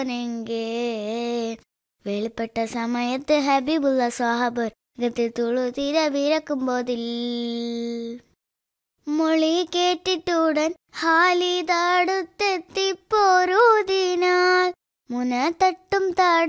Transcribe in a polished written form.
വെളിപ്പെട്ട സമയത്ത് ഹബീബുള്ള സ്വഹാബർ ഗത്തിത്തുളു തീര വിരക്കുമ്പോതിൽ മൊഴി കേട്ടിട്ടുടൻ ഹാലിദടുത്തെത്തിപ്പോരൂതിനാൽ മുന തട്ടും താട